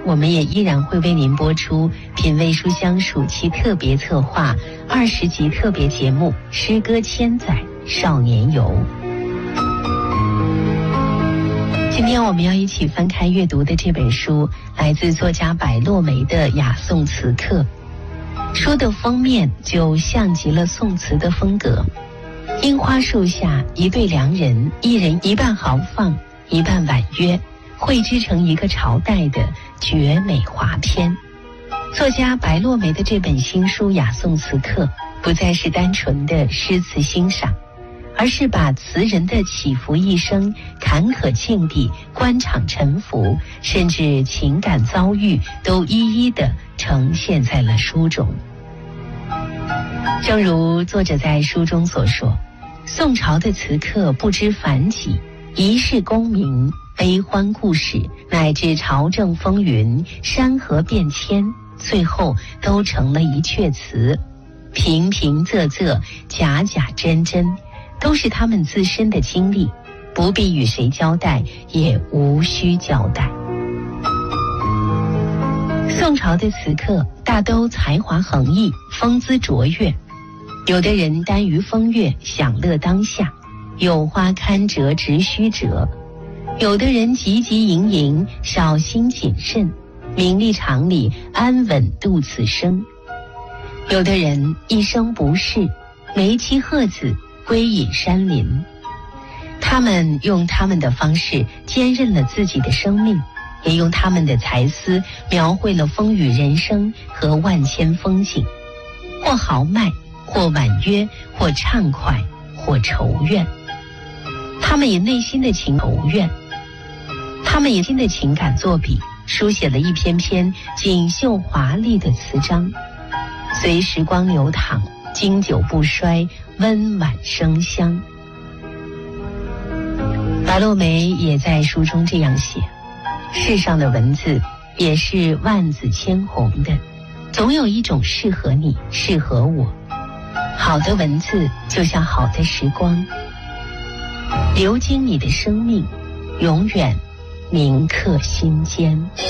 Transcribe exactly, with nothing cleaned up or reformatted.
我们也依然会为您播出品味书香暑期特别策划二十集特别节目《诗歌千载少年游》。今天我们要一起翻开阅读的这本书，来自作家白落梅的《雅颂词课》。书的封面就像极了宋词的风格。樱花树下，一对良人，一人一半豪放，一半婉约，汇织成一个朝代的绝美华篇。作家白落梅的这本新书《雅颂词课》不再是单纯的诗词欣赏，而是把词人的起伏一生、坎坷境地、官场沉浮，甚至情感遭遇，都一一地呈现在了书中。正如作者在书中所说，宋朝的词客不知凡几，一世功名、悲欢故事，乃至朝政风云、山河变迁，最后都成了一阙词，平平仄仄，假假真真，都是他们自身的经历，不必与谁交代，也无需交代。宋朝的词客大都才华横溢，风姿卓越，有的人耽于风月，享乐当下，有花堪折直须折；有的人汲汲营营，小心谨慎，名利场里安稳度此生；有的人一生不仕，梅妻鹤子，归隐山林。他们用他们的方式坚韧了自己的生命，也用他们的才思描绘了风雨人生和万千风景，或豪迈，或婉约，或畅快，或愁怨。他们以内心的情愁怨，他们以心的情感作笔，书写了一篇篇锦绣华丽的词章，随时光流淌，经久不衰，温婉生香。白落梅也在书中这样写：世上的文字也是万紫千红的，总有一种适合你，适合我。好的文字就像好的时光，流经你的生命，永远铭刻心间。